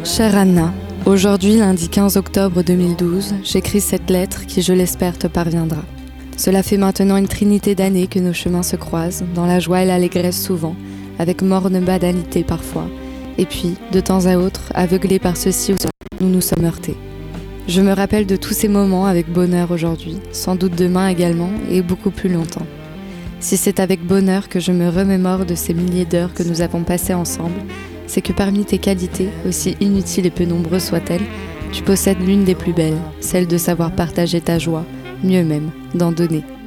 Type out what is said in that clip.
Chère Anna, aujourd'hui, lundi 15 octobre 2012, j'écris cette lettre qui, je l'espère, te parviendra. Cela fait maintenant une trinité d'années que nos chemins se croisent, dans la joie et l'allégresse souvent, avec morne banalité parfois, et puis, de temps à autre, aveuglés par ceci ou cela, nous nous sommes heurtés. Je me rappelle de tous ces moments avec bonheur aujourd'hui, sans doute demain également, et beaucoup plus longtemps. Si c'est avec bonheur que je me remémore de ces milliers d'heures que nous avons passées ensemble, c'est que parmi tes qualités, aussi inutiles et peu nombreuses soient-elles, tu possèdes l'une des plus belles, celle de savoir partager ta joie, mieux même, d'en donner.